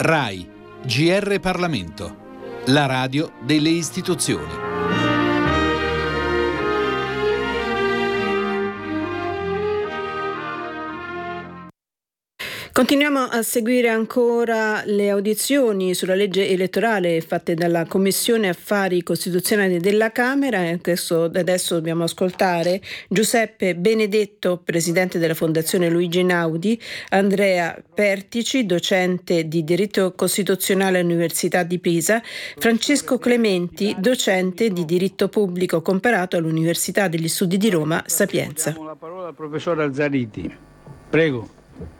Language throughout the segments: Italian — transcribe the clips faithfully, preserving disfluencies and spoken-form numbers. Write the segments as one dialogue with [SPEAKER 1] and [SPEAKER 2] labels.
[SPEAKER 1] RAI, G R Parlamento, la radio delle istituzioni.
[SPEAKER 2] Continuiamo a seguire ancora le audizioni sulla legge elettorale fatte dalla Commissione Affari Costituzionali della Camera e adesso, adesso dobbiamo ascoltare Giuseppe Benedetto, presidente della Fondazione Luigi Einaudi, Andrea Pertici, docente di diritto costituzionale all'Università di Pisa, Francesco Clementi, docente di diritto pubblico comparato all'Università degli Studi di Roma Sapienza.
[SPEAKER 3] Diamo la parola al professor Azzariti. Prego.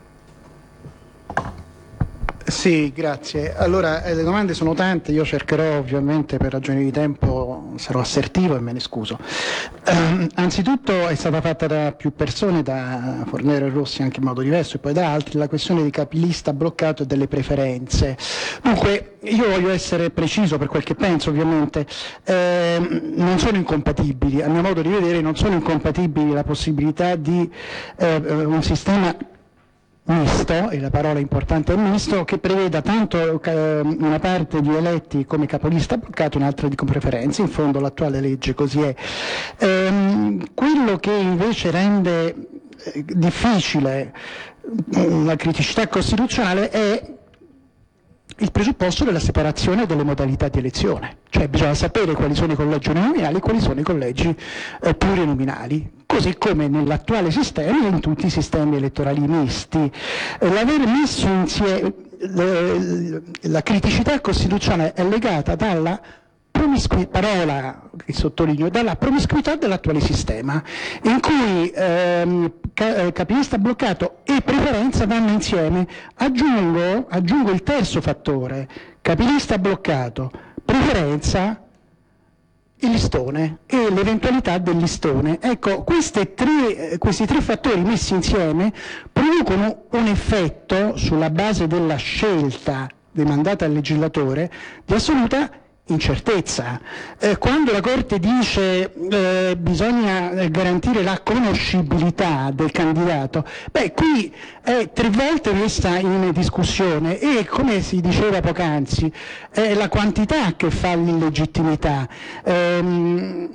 [SPEAKER 4] Sì, grazie. Allora, eh, le domande sono tante, io cercherò ovviamente per ragioni di tempo, sarò assertivo e me ne scuso. Eh, anzitutto è stata fatta da più persone, da Fornero e Rossi anche in modo diverso e poi da altri, la questione di capilista bloccato e delle preferenze. Dunque, io voglio essere preciso per quel che penso ovviamente, eh, non sono incompatibili, a mio modo di vedere non sono incompatibili la possibilità di eh, un sistema misto, e la parola importante è misto, che preveda tanto eh, una parte di eletti come capolista bloccato e un'altra di con preferenze. In fondo l'attuale legge così è. Ehm, quello che invece rende eh, difficile la criticità costituzionale è il presupposto della separazione delle modalità di elezione, cioè bisogna sapere quali sono i collegi uninominali e quali sono i collegi eh, plurinominali, così come nell'attuale sistema e in tutti i sistemi elettorali misti. Eh, l'aver messo insieme eh, la criticità costituzionale è legata dalla promiscuità, parola che sottolineo, dalla promiscuità dell'attuale sistema, in cui ehm, ca- capilista bloccato e preferenza vanno insieme. Aggiungo, aggiungo il terzo fattore: capilista bloccato, preferenza, il listone e l'eventualità del listone. Ecco, queste tre, questi tre fattori messi insieme producono un effetto sulla base della scelta demandata al legislatore di assoluta incertezza. Eh, quando la Corte dice eh, bisogna garantire la conoscibilità del candidato, beh, qui è tre volte messa in discussione e, come si diceva poc'anzi, è la quantità che fa l'illegittimità. Ehm,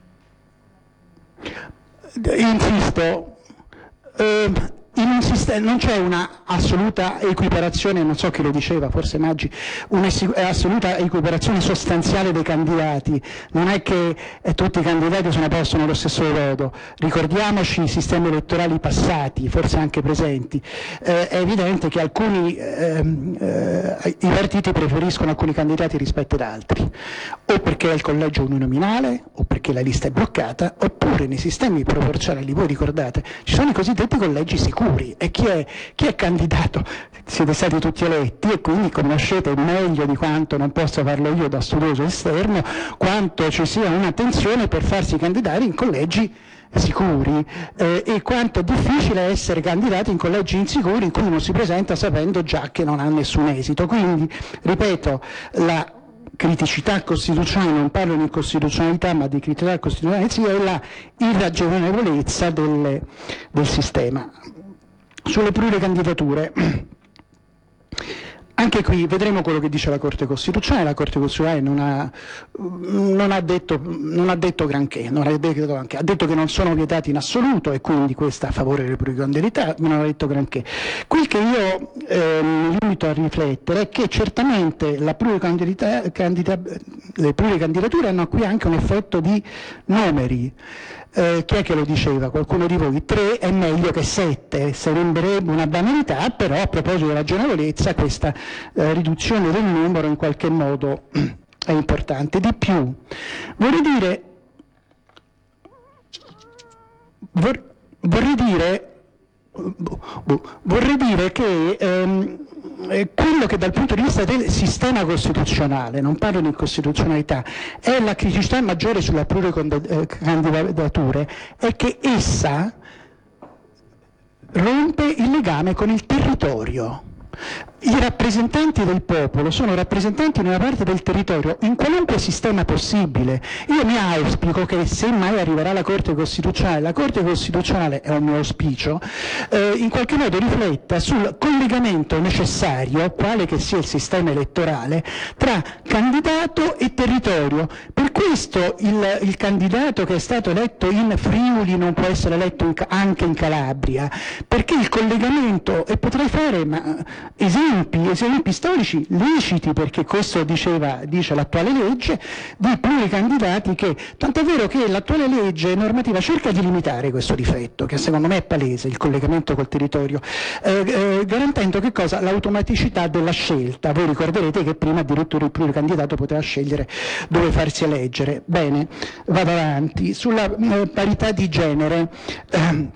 [SPEAKER 4] insisto, ehm, in un sistema non c'è una assoluta equiparazione, non so chi lo diceva, forse Maggi, un'assoluta equiparazione sostanziale dei candidati. Non è che eh, tutti i candidati sono posti nello stesso lodo. Ricordiamoci i sistemi elettorali passati, forse anche presenti. Eh, è evidente che alcuni ehm, eh, i partiti preferiscono alcuni candidati rispetto ad altri, o perché è il collegio uninominale, o perché la lista è bloccata, oppure nei sistemi proporzionali, voi ricordate, ci sono i cosiddetti collegi sicuri. E chi è, chi è candidato? Siete stati tutti eletti e quindi conoscete meglio di quanto non posso farlo io da studioso esterno, quanto ci sia un'attenzione per farsi candidare in collegi sicuri eh, e quanto è difficile essere candidati in collegi insicuri in cui uno si presenta sapendo già che non ha nessun esito. Quindi, ripeto, la criticità costituzionale, non parlo di costituzionalità ma di criticità costituzionale, sia la irragionevolezza del, del sistema. Sulle pluricandidature, anche qui vedremo quello che dice la Corte Costituzionale. La Corte Costituzionale non ha, non ha, detto, non ha detto granché, non ha detto granché, ha detto che non sono vietati in assoluto e quindi questa a favore delle pluricandidature, ma non ha detto granché. Quel che io eh, mi limito a riflettere è che certamente la pluricandidata, candida, le pluricandidature hanno qui anche un effetto di numeri. Eh, chi è che lo diceva? Qualcuno di voi? Tre è meglio che sette, sembrerebbe una banalità, però a proposito di ragionevolezza questa eh, riduzione del numero in qualche modo è importante. Di più, vorrei dire, vor, vorrei dire, vorrei dire che ehm, quello che dal punto di vista del sistema costituzionale, non parlo di costituzionalità, è la criticità maggiore sulle pluricandidature, è che essa rompe il legame con il territorio. I rappresentanti del popolo sono rappresentanti di una parte del territorio in qualunque sistema possibile. Io mi auspico che, se mai arriverà la Corte Costituzionale, la Corte Costituzionale, è un mio auspicio, eh, in qualche modo rifletta sul collegamento necessario, quale che sia il sistema elettorale, tra candidato e territorio. Per questo il, il candidato che è stato eletto in Friuli non può essere eletto in, anche in Calabria, perché il collegamento, e potrei fare ma, esempi esempi storici leciti, perché questo diceva, dice l'attuale legge, di pluricandidati che, tant'è vero che l'attuale legge normativa cerca di limitare questo difetto, che secondo me è palese, il collegamento col territorio, eh, eh, garantendo che cosa? L'automaticità della scelta. Voi ricorderete che prima addirittura il pluricandidato poteva scegliere dove farsi eleggere. Bene, vado avanti. Sulla eh, parità di genere, ehm,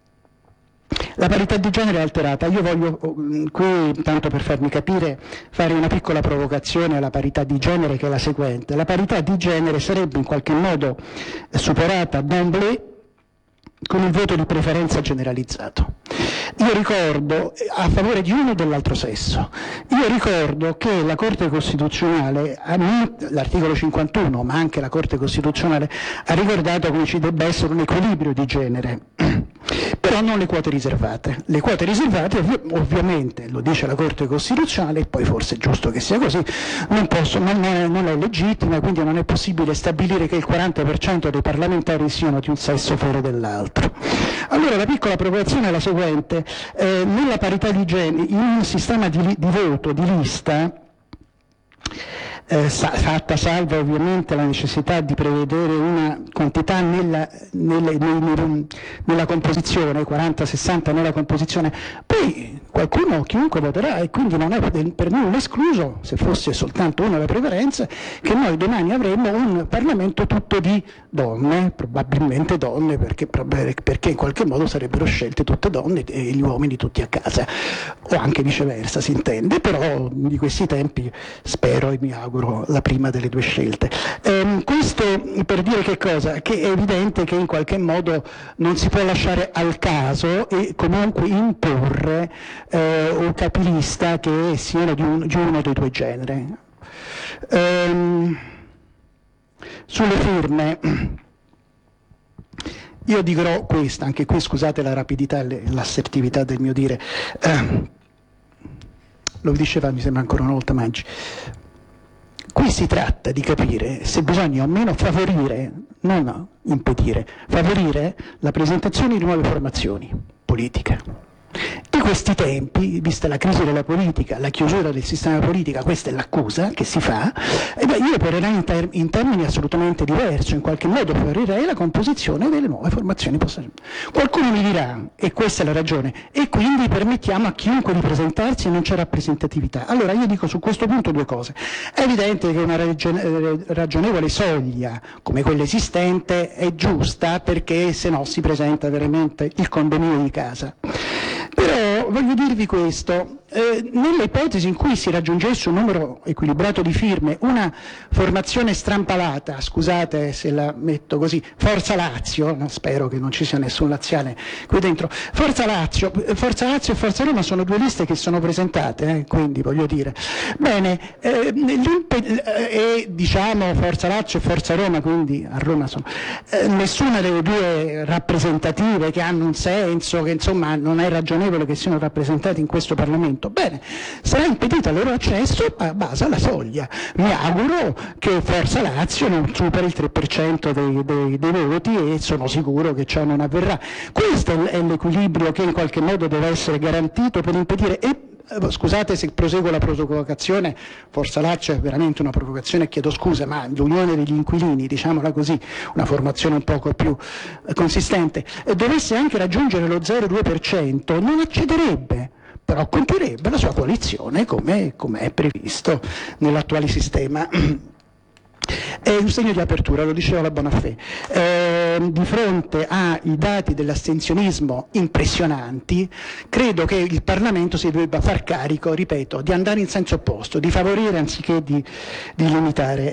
[SPEAKER 4] la parità di genere è alterata. Io voglio qui, tanto per farmi capire, fare una piccola provocazione alla parità di genere, che è la seguente. La parità di genere sarebbe in qualche modo superata d'emblée con il voto di preferenza generalizzato. Io ricordo, a favore di uno o dell'altro sesso, io ricordo che la Corte Costituzionale, l'articolo cinquantuno, ma anche la Corte Costituzionale, ha ricordato come ci debba essere un equilibrio di genere, però non le quote riservate. Le quote riservate ovvi- ovviamente, lo dice la Corte Costituzionale, e poi forse è giusto che sia così, non, posso, non, è, non è legittima, quindi non è possibile stabilire che il quaranta per cento dei parlamentari siano di un sesso fuori dell'altro. Allora la piccola provocazione è la seguente: eh, nella parità di genere, in un sistema di, di voto, di lista, Eh, fatta salva ovviamente la necessità di prevedere una quantità nella, nelle, nelle, nella composizione, quaranta sessanta nella composizione, poi qualcuno, chiunque voterà, e quindi non è per nulla escluso, se fosse soltanto una la preferenza, che noi domani avremmo un Parlamento tutto di donne, probabilmente donne, perché, perché in qualche modo sarebbero scelte tutte donne e gli uomini tutti a casa, o anche viceversa, si intende, però di questi tempi spero e mi auguro la prima delle due scelte. Ehm, questo per dire che cosa? Che è evidente che in qualche modo non si può lasciare al caso e comunque imporre eh, un capilista che siano di, un, di uno dei due generi. Ehm, sulle firme, io dirò questa, anche qui scusate la rapidità e l'assertività del mio dire, eh, lo diceva mi sembra ancora una volta Maggi. Qui si tratta di capire se bisogna o meno favorire, non impedire, favorire la presentazione di nuove formazioni politiche. Di questi tempi, vista la crisi della politica, la chiusura del sistema politico, questa è l'accusa che si fa, e beh, io opererei in, ter- in termini assolutamente diversi, in qualche modo favorirei la composizione delle nuove formazioni. Qualcuno mi dirà, e questa è la ragione, e quindi permettiamo a chiunque di presentarsi e non c'è rappresentatività. Allora io dico su questo punto due cose. È evidente che una ragione- ragionevole soglia, come quella esistente, è giusta, perché se no si presenta veramente il condominio di casa. Però voglio dirvi questo, eh, nelle ipotesi in cui si raggiungesse un numero equilibrato di firme, una formazione strampalata, scusate se la metto così, Forza Lazio, no, spero che non ci sia nessun laziale qui dentro, Forza Lazio, Forza Lazio e Forza Roma sono due liste che sono presentate, eh, quindi voglio dire, bene, eh, e diciamo Forza Lazio e Forza Roma, quindi a Roma sono, eh, nessuna delle due rappresentative che hanno un senso, che insomma non è ragionevole che siano rappresentati in questo Parlamento, bene, sarà impedito il loro accesso a base alla soglia. Mi auguro che Forza Lazio non superi il tre per cento dei, dei, dei voti e sono sicuro che ciò non avverrà. Questo è l'equilibrio che in qualche modo deve essere garantito per impedire. E scusate se proseguo la provocazione, Forza Lazio è veramente una provocazione, chiedo scusa, ma l'unione degli inquilini, diciamola così, una formazione un poco più consistente, dovesse anche raggiungere lo zero virgola due per cento, non accederebbe, però continuerebbe la sua coalizione come, come è previsto nell'attuale sistema. È un segno di apertura, lo diceva la Bonafè. Eh, di fronte ai dati dell'astensionismo impressionanti, credo che il Parlamento si debba far carico, ripeto, di andare in senso opposto, di favorire anziché di, di limitare.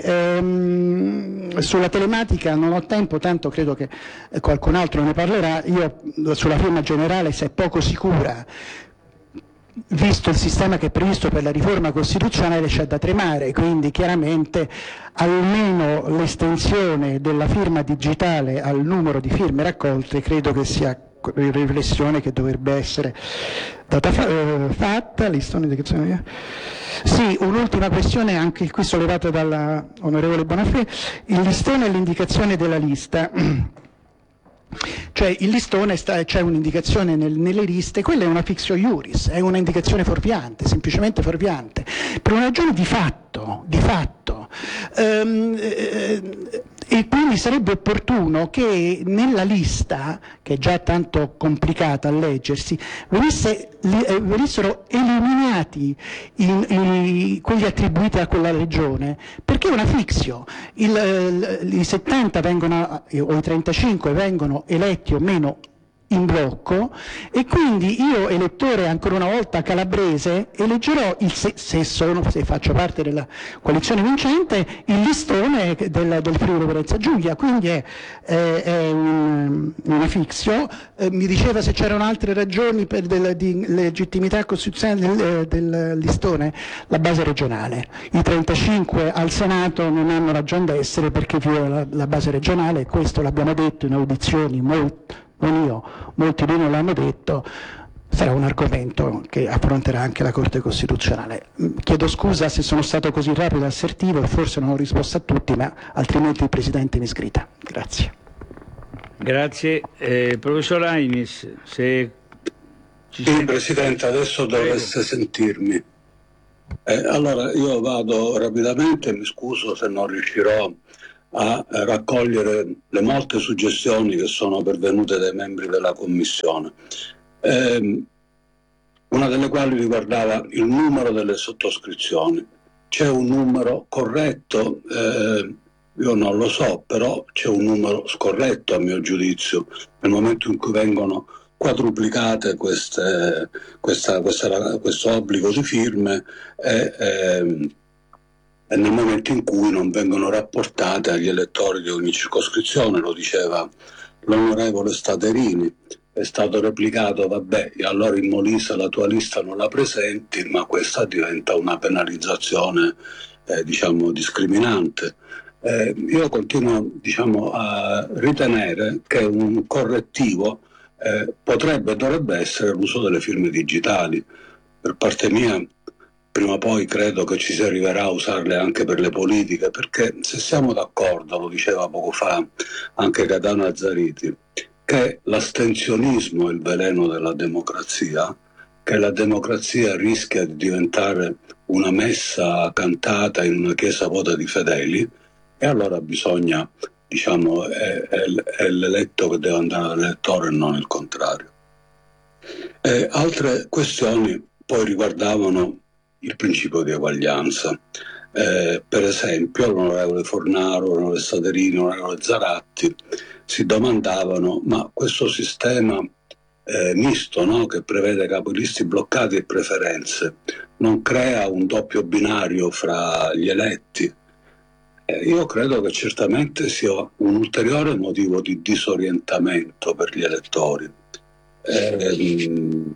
[SPEAKER 4] Eh, sulla telematica non ho tempo, tanto credo che qualcun altro ne parlerà. Io sulla firma generale, se è poco sicura, visto il sistema che è previsto per la riforma costituzionale c'è da tremare, quindi chiaramente almeno l'estensione della firma digitale al numero di firme raccolte credo che sia riflessione che dovrebbe essere data fa- eh, fatta. Listone di... Sì, un'ultima questione anche qui sollevata dall'onorevole Bonafè, il listone e l'indicazione della lista. Cioè il listone sta, c'è un'indicazione nel, nelle liste, quella è una fictio iuris, è una indicazione fuorviante, semplicemente fuorviante, per una ragione di fatto, di fatto. Ehm, eh, e quindi sarebbe opportuno che nella lista, che è già tanto complicata a leggersi, venisse, eh, venissero eliminati i, i, quelli attribuiti a quella regione, perché è una fictio. Il, il, I settanta vengono, o i trentacinque vengono eletti o meno in blocco, e quindi io, elettore ancora una volta calabrese, eleggerò, il, se, se, sono, se faccio parte della coalizione vincente, il listone del, del Friuli Venezia Giulia, quindi è, è, è un, una fictio. Eh, mi diceva se c'erano altre ragioni per del, di legittimità costituzionale del, del listone, la base regionale. I trentacinque al Senato non hanno ragione d'essere perché viola la, la base regionale, e questo l'abbiamo detto in audizioni molto, non io, molti di noi l'hanno detto, sarà un argomento che affronterà anche la Corte Costituzionale. Chiedo scusa se sono stato così rapido e assertivo e forse non ho risposto a tutti, ma altrimenti il Presidente mi sgrida. Grazie.
[SPEAKER 3] Grazie. Eh, professor Ainis, se ci
[SPEAKER 5] sì, sente... Presidente, adesso dovreste sentirmi. Eh, allora, io vado rapidamente, mi scuso se non riuscirò a raccogliere le molte suggestioni che sono pervenute dai membri della Commissione, eh, una delle quali riguardava il numero delle sottoscrizioni. C'è un numero corretto, eh, io non lo so, però c'è un numero scorretto a mio giudizio, nel momento in cui vengono quadruplicate queste, questa, questa, questo obbligo di firme e eh, e nel momento in cui non vengono rapportate agli elettori di ogni circoscrizione. Lo diceva l'onorevole Staterini, è stato replicato, vabbè, allora in Molise la tua lista non la presenti, ma questa diventa una penalizzazione eh, diciamo discriminante. Eh, io continuo diciamo a ritenere che un correttivo eh, potrebbe e dovrebbe essere l'uso delle firme digitali. Per parte mia prima o poi credo che ci si arriverà a usarle anche per le politiche, perché se siamo d'accordo, lo diceva poco fa anche Gaetano Azzariti, che l'astensionismo è il veleno della democrazia, che la democrazia rischia di diventare una messa cantata in una chiesa vuota di fedeli, e allora bisogna, diciamo, è, è, è l'eletto che deve andare all'elettore e non il contrario. E altre questioni poi riguardavano il principio di eguaglianza. Eh, per esempio l'onorevole Fornaro, l'onorevole Staterini, l'onorevole Zaratti si domandavano: ma questo sistema eh, misto, no, che prevede capolisti bloccati e preferenze, non crea un doppio binario fra gli eletti? Eh, io credo che certamente sia un ulteriore motivo di disorientamento per gli elettori. Eh,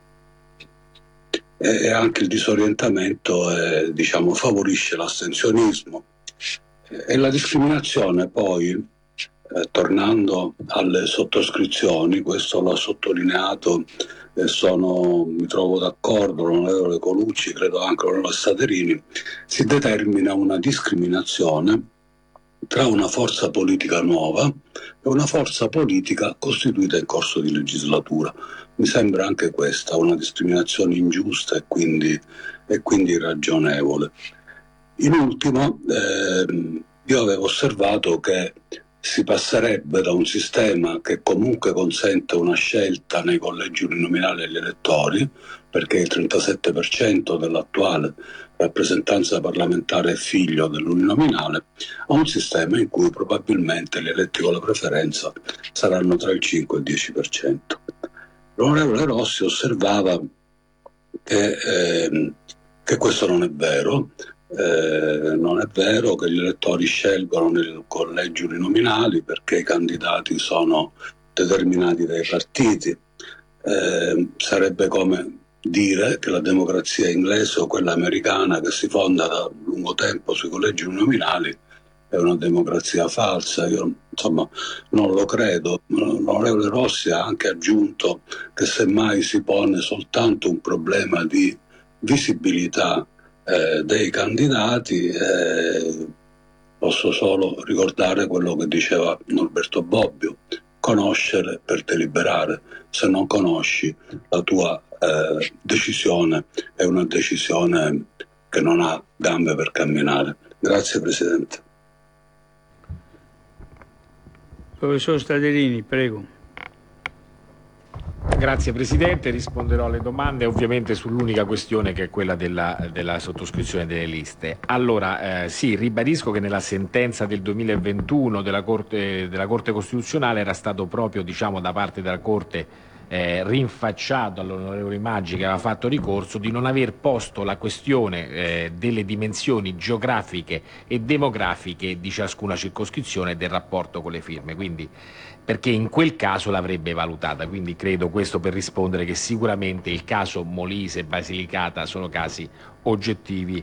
[SPEAKER 5] e anche il disorientamento eh, diciamo favorisce l'astensionismo e la discriminazione. Poi eh, tornando alle sottoscrizioni, questo l'ha sottolineato e sono, mi trovo d'accordo, l'onorevole Colucci, credo anche l'onorevole Staterini, si determina una discriminazione tra una forza politica nuova e una forza politica costituita in corso di legislatura. Mi sembra anche questa una discriminazione ingiusta e quindi, e quindi irragionevole. In ultimo, eh, io avevo osservato che si passerebbe da un sistema che comunque consente una scelta nei collegi uninominali agli elettori, perché il trentasette per cento dell'attuale rappresentanza parlamentare è figlio dell'uninominale, a un sistema in cui probabilmente gli eletti con la preferenza saranno tra il cinque e il dieci per cento. L'onorevole Rossi osservava che, eh, che questo non è vero, eh, non è vero che gli elettori scelgono nei collegi uninominali perché i candidati sono determinati dai partiti. Eh, sarebbe come dire che la democrazia inglese o quella americana, che si fonda da lungo tempo sui collegi uninominali, è una democrazia falsa. Io insomma non lo credo. L'onorevole Rossi ha anche aggiunto che semmai si pone soltanto un problema di visibilità eh, dei candidati. Eh, posso solo ricordare quello che diceva Norberto Bobbio: conoscere per deliberare. Se non conosci, la tua eh, decisione è una decisione che non ha gambe per camminare. Grazie Presidente.
[SPEAKER 3] Professor Staderini, prego.
[SPEAKER 6] Grazie Presidente, risponderò alle domande ovviamente sull'unica questione che è quella della, della sottoscrizione delle liste. Allora, eh, sì, ribadisco che nella sentenza del duemilaventuno della Corte, della Corte Costituzionale era stato proprio, diciamo, da parte della Corte eh, rinfacciato all'onorevole Maggi, che aveva fatto ricorso, di non aver posto la questione eh, delle dimensioni geografiche e demografiche di ciascuna circoscrizione e del rapporto con le firme, quindi perché in quel caso l'avrebbe valutata. Quindi credo, questo per rispondere, che sicuramente il caso Molise e Basilicata sono casi oggettivi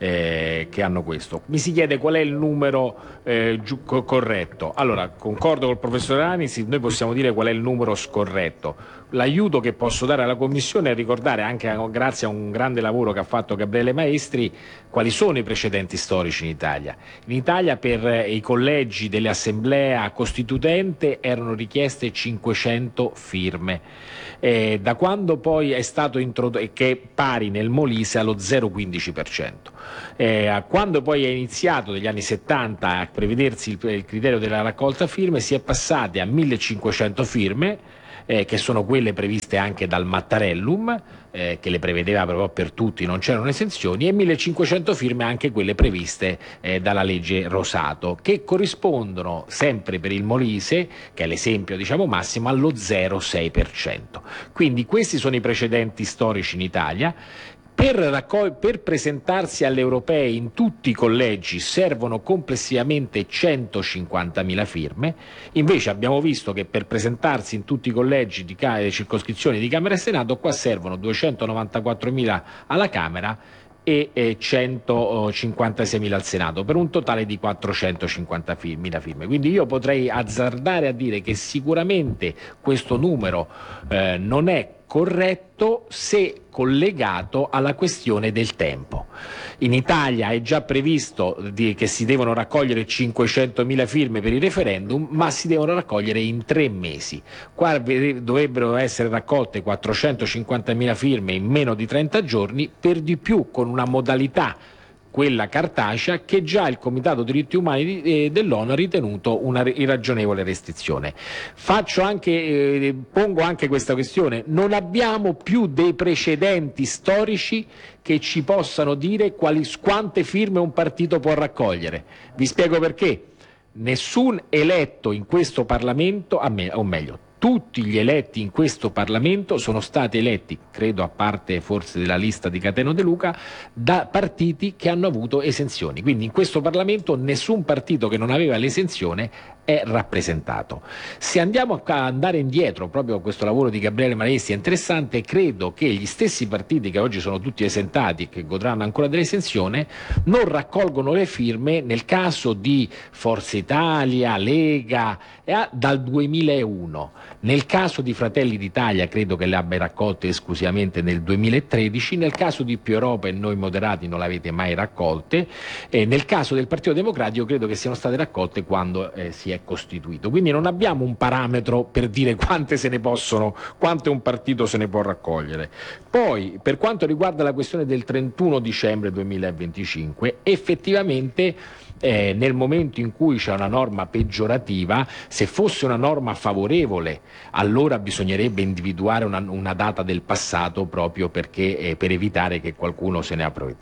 [SPEAKER 6] eh, che hanno questo. Mi si chiede qual è il numero eh, giu- corretto. Allora, concordo col professor Anis, noi possiamo dire qual è il numero scorretto. L'aiuto che posso dare alla Commissione è ricordare, anche grazie a un grande lavoro che ha fatto Gabriele Maestri, quali sono i precedenti storici in Italia. In Italia per eh, i collegi dell'Assemblea Costituente erano richieste cinquecento firme, eh, da quando poi è stato introdotto, che è pari nel Molise allo zero virgola quindici per cento. Eh, quando poi è iniziato negli anni settanta a prevedersi il, il criterio della raccolta firme, si è passati a millecinquecento firme, Eh, che sono quelle previste anche dal Mattarellum, eh, che le prevedeva però per tutti, non c'erano esenzioni, e millecinquecento firme anche quelle previste eh, dalla legge Rosato, che corrispondono sempre per il Molise, che è l'esempio diciamo massimo, allo zero virgola sei per cento. Quindi questi sono i precedenti storici in Italia. Per, raccol- per presentarsi alle europee in tutti i collegi servono complessivamente centocinquantamila firme, invece abbiamo visto che per presentarsi in tutti i collegi di ca- circoscrizioni di Camera e Senato qua servono duecentonovantaquattromila alla Camera e eh, centocinquantaseimila al Senato, per un totale di quattrocentocinquantamila firme. Quindi io potrei azzardare a dire che sicuramente questo numero eh, non è corretto se collegato alla questione del tempo. In Italia è già previsto di, che si devono raccogliere cinquecentomila firme per il referendum, ma si devono raccogliere in tre mesi. Qua dovrebbero essere raccolte quattrocentocinquantamila firme in meno di trenta giorni, per di più con una modalità, quella cartacea, che già il Comitato Diritti Umani dell'ONU ha ritenuto una irragionevole restrizione. Faccio anche, eh, pongo anche questa questione: non abbiamo più dei precedenti storici che ci possano dire quali, quante firme un partito può raccogliere. Vi spiego perché. Nessun eletto in questo Parlamento, a me, o meglio, tutti gli eletti in questo Parlamento sono stati eletti, credo a parte forse della lista di Cateno De Luca, da partiti che hanno avuto esenzioni. Quindi in questo Parlamento nessun partito che non aveva l'esenzione è rappresentato. Se andiamo a andare indietro, proprio a questo lavoro di Gabriele Maestri è interessante, credo che gli stessi partiti che oggi sono tutti esentati e che godranno ancora dell'esenzione non raccolgono le firme nel caso di Forza Italia, Lega, eh, dal duemilauno. Nel caso di Fratelli d'Italia credo che le abbia raccolte esclusivamente nel duemilatredici, nel caso di Più Europa e Noi Moderati non le avete mai raccolte, e nel caso del Partito Democratico credo che siano state raccolte quando eh, si è costituito. Quindi non abbiamo un parametro per dire quante se ne possono, quante un partito se ne può raccogliere. Poi, per quanto riguarda la questione del trentuno dicembre duemilaventicinque, effettivamente Eh, nel momento in cui c'è una norma peggiorativa, se fosse una norma favorevole, allora bisognerebbe individuare una, una data del passato, proprio perché eh, per evitare che qualcuno se ne approfitti.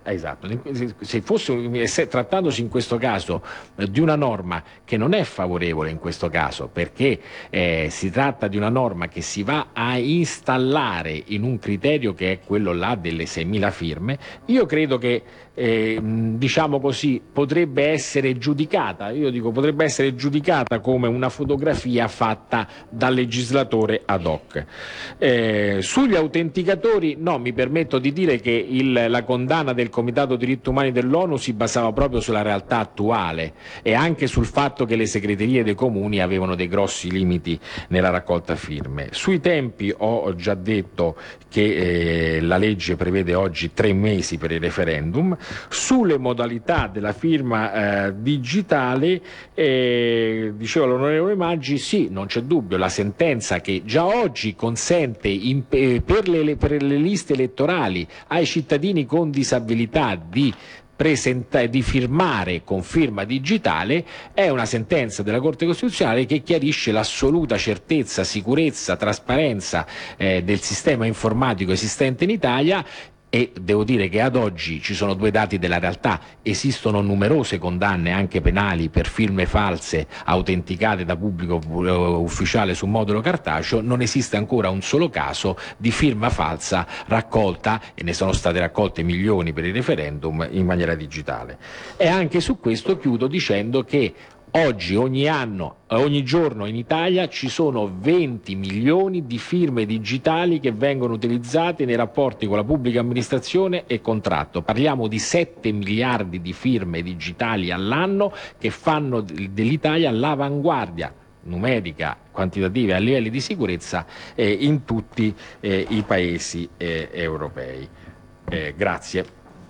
[SPEAKER 6] Esatto, se fosse, se, trattandosi in questo caso eh, di una norma che non è favorevole in questo caso, perché eh, si tratta di una norma che si va a installare in un criterio che è quello là delle seimila firme, io credo che eh, diciamo così potrebbe essere giudicata, io dico potrebbe essere giudicata come una fotografia fatta dal legislatore ad hoc. Eh, sugli autenticatori no, mi permetto di dire che il, la condanna del Comitato diritti umani dell'ONU si basava proprio sulla realtà attuale e anche sul fatto che le segreterie dei comuni avevano dei grossi limiti nella raccolta firme. Sui tempi ho già detto che eh, la legge prevede oggi tre mesi per il referendum. Sulle modalità della firma eh, digitale, eh, diceva l'onorevole Maggi, sì, non c'è dubbio, la sentenza che già oggi consente in, eh, per, le, per le liste elettorali ai cittadini con disabilità di Presenta, di firmare con firma digitale è una sentenza della Corte Costituzionale che chiarisce l'assoluta certezza, sicurezza, trasparenza eh, del sistema informatico esistente in Italia. E devo dire che ad oggi ci sono due dati della realtà: esistono numerose condanne anche penali per firme false autenticate da pubblico ufficiale su modulo cartaceo, non esiste ancora un solo caso di firma falsa raccolta, e ne sono state raccolte milioni per il referendum, in maniera digitale. E anche su questo chiudo dicendo che oggi, ogni anno, ogni giorno in Italia ci sono venti milioni di firme digitali che vengono utilizzate nei rapporti con la pubblica amministrazione e contratto. Parliamo di sette miliardi di firme digitali all'anno che fanno dell'Italia l'avanguardia numerica, quantitativa e a livelli di sicurezza eh, in tutti eh, i paesi eh, europei. Eh, grazie.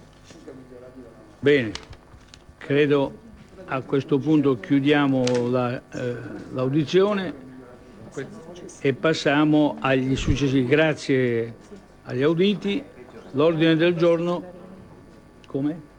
[SPEAKER 3] Bene, credo a questo punto chiudiamo la, eh, l'audizione e passiamo agli successivi. Grazie agli auditi. L'ordine del giorno come?